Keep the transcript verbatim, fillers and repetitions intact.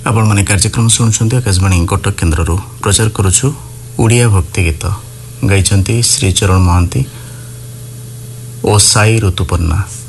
आपण माने कार्यक्रम शुणुछंती आकाशवाणी कटक केन्द्र प्रचार करुछु उड़िया भक्ति गीत गाइछंती श्रीचरण महांती ओ साई ऋतुपर्णा।